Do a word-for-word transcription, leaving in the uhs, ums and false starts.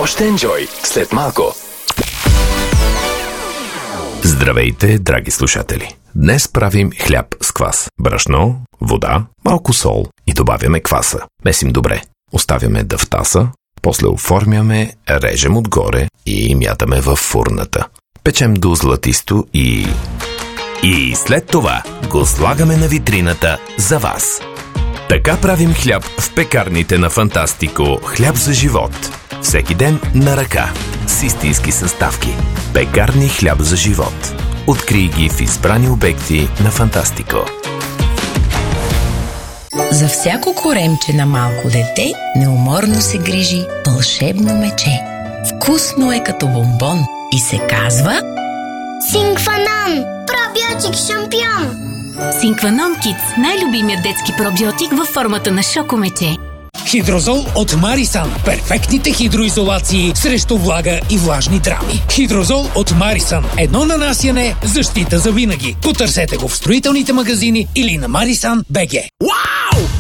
Още енджой след малко. Здравейте, драги слушатели! Днес правим хляб с квас. Брашно, вода, малко сол и добавяме кваса. Месим добре. Оставяме да втаса, после оформяме, режем отгоре и мятаме във фурната. Печем до златисто и... И след това го слагаме на витрината за вас. Така правим хляб в пекарните на Фантастико. Хляб за живот. Всеки ден на ръка. С истински съставки. Пекарни хляб за живот. Открий ги в избрани обекти на Фантастико. За всяко коремче на малко дете неуморно се грижи вълшебно мече. Вкусно е като бомбон и се казва Синкванон! Пробиотик шампион! Синкванон Kids, най-любимият детски пробиотик във формата на шокомече. Хидрозол от Марисан. Перфектните хидроизолации срещу влага и влажни драми. Хидрозол от Марисан. Едно нанасяне, защита за винаги. Потърсете го в строителните магазини или на Марисан точка би джи. Вау!